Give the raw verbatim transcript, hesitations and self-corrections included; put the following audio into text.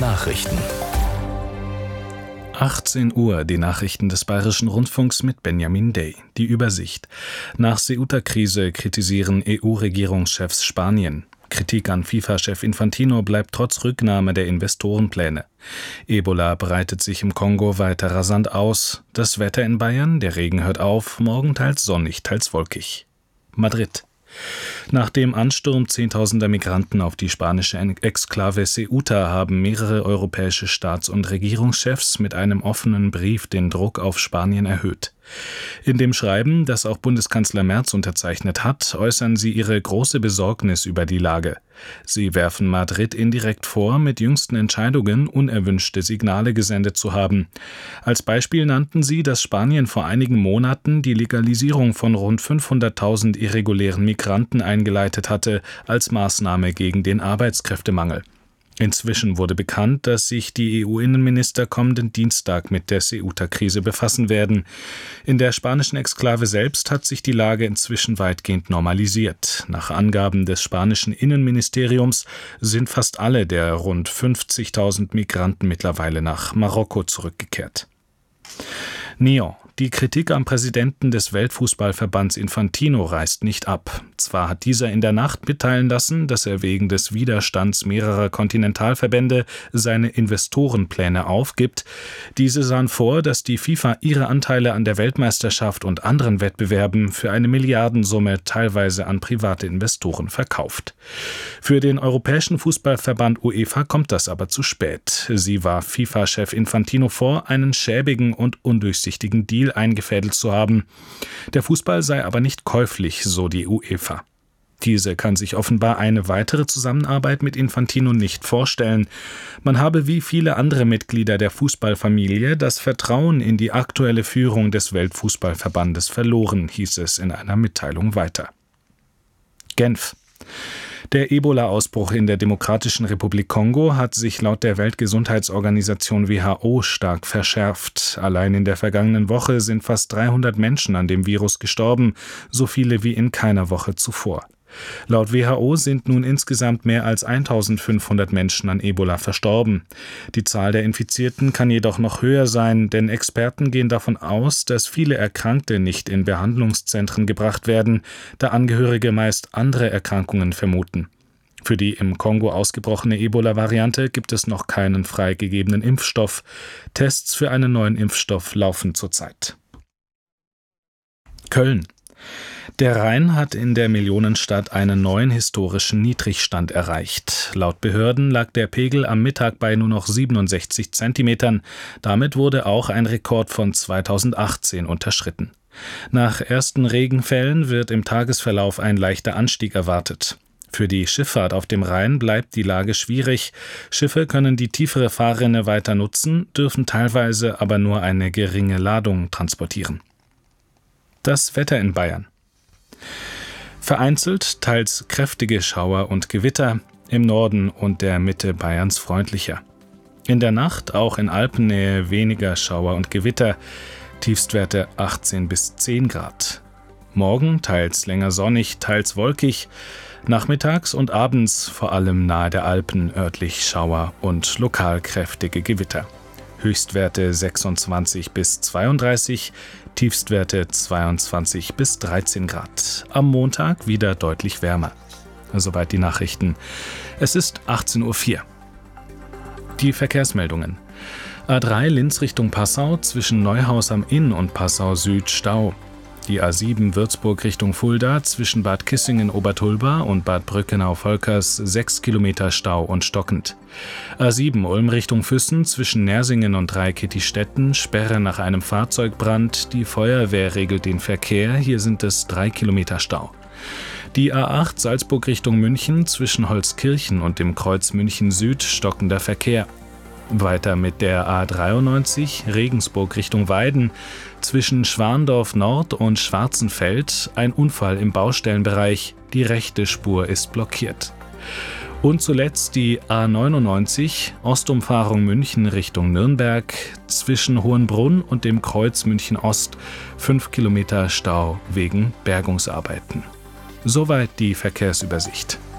Nachrichten. achtzehn Uhr, die Nachrichten des Bayerischen Rundfunks mit Benjamin Day. Die Übersicht. Nach Ceuta-Krise kritisieren E U-Regierungschefs Spanien. Kritik an FIFA-Chef Infantino bleibt trotz Rücknahme der Investorenpläne. Ebola breitet sich im Kongo weiter rasant aus. Das Wetter in Bayern, der Regen hört auf, morgen teils sonnig, teils wolkig. Madrid. Nach dem Ansturm zehntausender Migranten auf die spanische Exklave Ceuta haben mehrere europäische Staats- und Regierungschefs mit einem offenen Brief den Druck auf Spanien erhöht. In dem Schreiben, das auch Bundeskanzler Merz unterzeichnet hat, äußern sie ihre große Besorgnis über die Lage. Sie werfen Madrid indirekt vor, mit jüngsten Entscheidungen unerwünschte Signale gesendet zu haben. Als Beispiel nannten sie, dass Spanien vor einigen Monaten die Legalisierung von rund fünfhunderttausend irregulären Migranten eingeleitet hatte, als Maßnahme gegen den Arbeitskräftemangel. Inzwischen wurde bekannt, dass sich die E U-Innenminister kommenden Dienstag mit der Ceuta-Krise befassen werden. In der spanischen Exklave selbst hat sich die Lage inzwischen weitgehend normalisiert. Nach Angaben des spanischen Innenministeriums sind fast alle der rund fünfzigtausend Migranten mittlerweile nach Marokko zurückgekehrt. Nyon. Die Kritik am Präsidenten des Weltfußballverbands Infantino reißt nicht ab. Zwar hat dieser in der Nacht mitteilen lassen, dass er wegen des Widerstands mehrerer Kontinentalverbände seine Investorenpläne aufgibt. Diese sahen vor, dass die FIFA ihre Anteile an der Weltmeisterschaft und anderen Wettbewerben für eine Milliardensumme teilweise an private Investoren verkauft. Für den Europäischen Fußballverband UEFA kommt das aber zu spät. Sie warf FIFA-Chef Infantino vor, einen schäbigen und undurchsichtigen Deal eingefädelt zu haben. Der Fußball sei aber nicht käuflich, so die UEFA. Diese kann sich offenbar eine weitere Zusammenarbeit mit Infantino nicht vorstellen. Man habe wie viele andere Mitglieder der Fußballfamilie das Vertrauen in die aktuelle Führung des Weltfußballverbandes verloren, hieß es in einer Mitteilung weiter. Genf. Der Ebola-Ausbruch in der Demokratischen Republik Kongo hat sich laut der Weltgesundheitsorganisation W H O stark verschärft. Allein in der vergangenen Woche sind fast dreihundert Menschen an dem Virus gestorben, so viele wie in keiner Woche zuvor. Laut W H O sind nun insgesamt mehr als eintausendfünfhundert Menschen an Ebola verstorben. Die Zahl der Infizierten kann jedoch noch höher sein, denn Experten gehen davon aus, dass viele Erkrankte nicht in Behandlungszentren gebracht werden, da Angehörige meist andere Erkrankungen vermuten. Für die im Kongo ausgebrochene Ebola-Variante gibt es noch keinen freigegebenen Impfstoff. Tests für einen neuen Impfstoff laufen zurzeit. Köln. Der Rhein hat in der Millionenstadt einen neuen historischen Niedrigstand erreicht. Laut Behörden lag der Pegel am Mittag bei nur noch siebenundsechzig Zentimetern. Damit wurde auch ein Rekord von zweitausendachtzehn unterschritten. Nach ersten Regenfällen wird im Tagesverlauf ein leichter Anstieg erwartet. Für die Schifffahrt auf dem Rhein bleibt die Lage schwierig. Schiffe können die tiefere Fahrrinne weiter nutzen, dürfen teilweise aber nur eine geringe Ladung transportieren. Das Wetter in Bayern. Vereinzelt teils kräftige Schauer und Gewitter, im Norden und der Mitte Bayerns freundlicher. In der Nacht auch in Alpennähe weniger Schauer und Gewitter, Tiefstwerte achtzehn bis zehn Grad. Morgen teils länger sonnig, teils wolkig, nachmittags und abends vor allem nahe der Alpen örtlich Schauer und lokal kräftige Gewitter. Höchstwerte sechsundzwanzig bis zweiunddreißig, Tiefstwerte zweiundzwanzig bis dreizehn Grad. Am Montag wieder deutlich wärmer. Soweit die Nachrichten. Es ist achtzehn Uhr vier. Die Verkehrsmeldungen. A drei Linz Richtung Passau zwischen Neuhaus am Inn und Passau Süd Stau. Die A sieben Würzburg Richtung Fulda zwischen Bad Kissingen-Obertulba und Bad Brückenau-Volkers sechs Kilometer Stau und stockend. A sieben Ulm Richtung Füssen zwischen Nersingen und Dreikitti-Stetten Sperre nach einem Fahrzeugbrand. Die Feuerwehr regelt den Verkehr, hier sind es drei Kilometer Stau. Die A acht Salzburg Richtung München zwischen Holzkirchen und dem Kreuz München Süd stockender Verkehr. Weiter mit der A dreiundneunzig Regensburg Richtung Weiden zwischen Schwandorf Nord und Schwarzenfeld ein Unfall im Baustellenbereich, die rechte Spur ist blockiert. Und zuletzt die A neunundneunzig Ostumfahrung München Richtung Nürnberg zwischen Hohenbrunn und dem Kreuz München Ost fünf Kilometer Stau wegen Bergungsarbeiten. Soweit die Verkehrsübersicht.